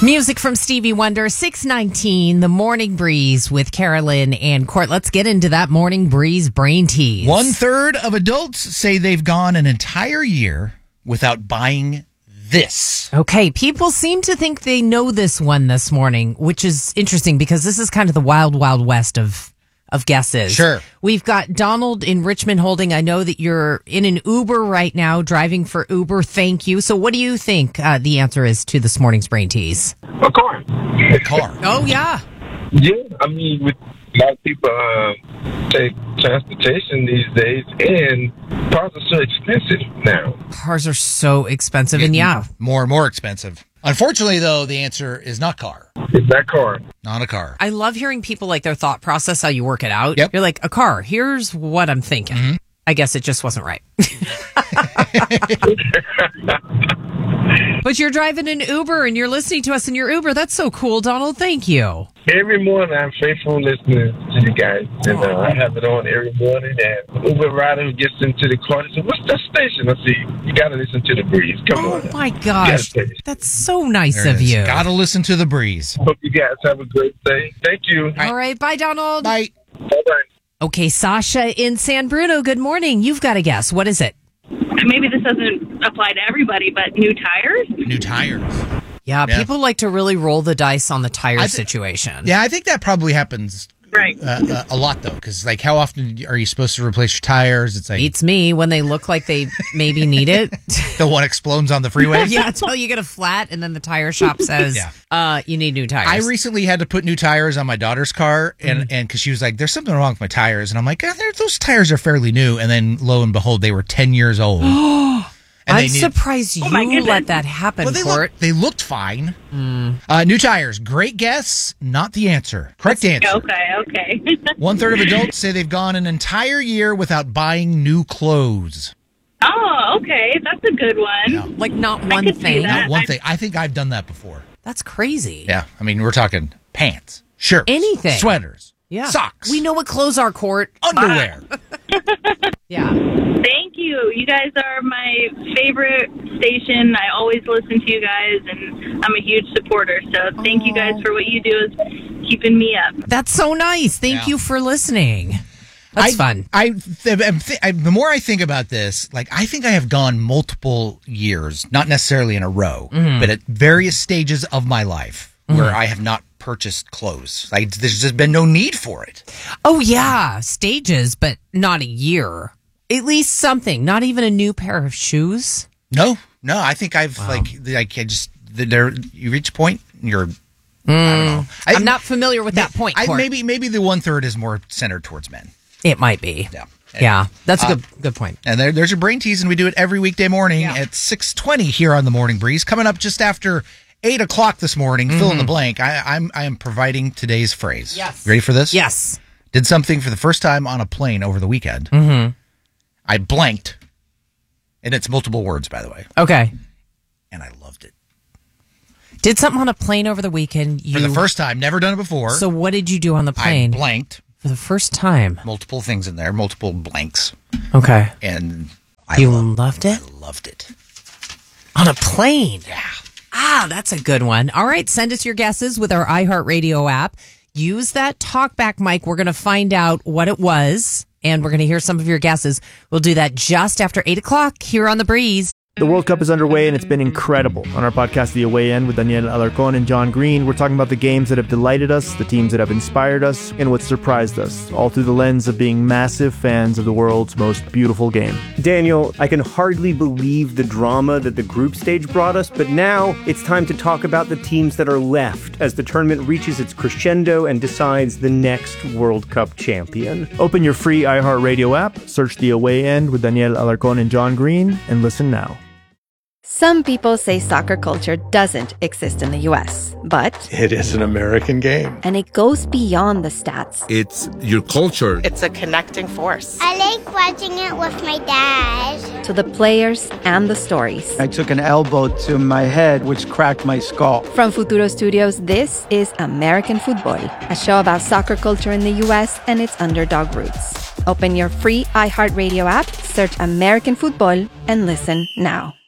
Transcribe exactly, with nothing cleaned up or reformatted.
Music from Stevie Wonder, six nineteen, The Morning Breeze with Carolyn and Court. Let's get into that Morning Breeze brain tease. One third of adults say they've gone an entire year without buying this. Okay, people seem to think they know this one this morning, which is interesting because this is kind of the wild, wild west of of guesses. Sure. We've got Donald in Richmond Holding. I know that you're in an Uber right now, driving for Uber. Thank you. So what do you think uh, the answer is to this morning's brain tease? A car. A car. Oh, yeah. Yeah, I mean, with a lot of people uh, take transportation these days, and cars are so expensive now. Cars are so expensive, and yeah. More and more expensive. Unfortunately, though, the answer is not car. It's that car. Not a car. I love hearing people like their thought process, how you work it out. Yep. You're like, a car, here's what I'm thinking. Mm-hmm. I guess it just wasn't right. But you're driving an Uber and you're listening to us in your Uber. That's so cool, Donald. Thank you. Every morning, I'm faithful listening to you guys, and uh, I have it on every morning. And the Uber rider who gets into the car, they say, "What's that station?" I see, you got to listen to the breeze. Come oh on. Oh my gosh, that's so nice there of you. Got to listen to the breeze. Hope you guys have a great day. Thank you. All right, All right bye, Donald. Bye. Bye-bye. Okay, Sasha in San Bruno. Good morning. You've got a guess. What is it? Maybe this doesn't apply to everybody, but new tires? New tires. Yeah, Yeah. people like to really roll the dice on the tire I th- situation. Yeah, I think that probably happens Right. uh, uh, a lot, though, because, like, how often are you supposed to replace your tires? It's like Beats me when they look like they maybe need it. the one explodes on the freeway. Yeah, until you get a flat and then the tire shop says, Yeah. uh, you need new tires. I recently had to put new tires on my daughter's car, and and because she was like, "There's something wrong with my tires," and I'm like, oh, "Those tires are fairly new," and then lo and behold, they were ten years old. And I'm they need- surprised you Oh my goodness. let that happen, Well, they, Court. look, they looked fine. Uh, new tires, great guess, not the answer. Correct answer. Okay, okay. One third of adults say they've gone an entire year without buying new clothes. Oh, okay. That's a good one. Yeah. Like not I one could see thing. that. Not one I- thing. I think I've done that before. That's crazy. Yeah, I mean, we're talking pants, shirts, Anything. sweaters, Yeah. socks, We know what clothes are, Court. underwear. Yeah. Thank you. You guys are my favorite station. I always listen to you guys, and I'm a huge supporter. So thank you guys for what you do is keeping me up. That's so nice. Thank Yeah. you for listening. That's I, fun. I, th- I'm th- I, the more I think about this, like I think I have gone multiple years, not necessarily in a row, Mm-hmm. but at various stages of my life where I have not purchased clothes. Like there's just been no need for it. Oh, yeah. Stages, but not a year. At least something. Not even a new pair of shoes. No, no. I think I've like like I just there. You reach a point, you're. I don't know. I, I'm not familiar with that point, I, Court. maybe maybe the one third is more centered towards men. It might be. Yeah. Yeah. That's a Uh, good good point. And there, there's your brain tease, and we do it every weekday morning Yeah. at six twenty here on the Morning Breeze. Coming up just after eight o'clock this morning, fill in the blank. I, I'm I am providing today's phrase. Yes. You ready for this? Yes. Did something for the first time on a plane over the weekend. Mm-hmm. I blanked, and it's multiple words, by the way, Okay. and I loved it. Did something on a plane over the weekend. You, For the first time, never done it before. So what did you do on the I plane? blanked, For the first time. multiple things in there, multiple blanks, Okay. and I You loved, loved it? I loved it. On a plane. Yeah. Ah, that's a good one. All right, send us your guesses with our iHeartRadio app. Use that talkback mic. We're going to find out what it was, and we're going to hear some of your guesses. We'll do that just after eight o'clock here on The Breeze. The World Cup is underway, and it's been incredible. On our podcast, The Away End, with Daniel Alarcón and John Green, we're talking about the games that have delighted us, the teams that have inspired us, and what surprised us, all through the lens of being massive fans of the world's most beautiful game. Daniel, I can hardly believe the drama that the group stage brought us, but now it's time to talk about the teams that are left as the tournament reaches its crescendo and decides the next World Cup champion. Open your free iHeartRadio app, search The Away End with Daniel Alarcón and John Green, and listen now. Some people say soccer culture doesn't exist in the U S, but It is an American game. and it goes beyond the stats. It's your culture. It's a connecting force. I like watching it with my dad. To the players and the stories. I took an elbow to my head, which cracked my skull. From Futuro Studios, this is American Football, a show about soccer culture in the U S and its underdog roots. Open your free iHeartRadio app, search American Football, and listen now.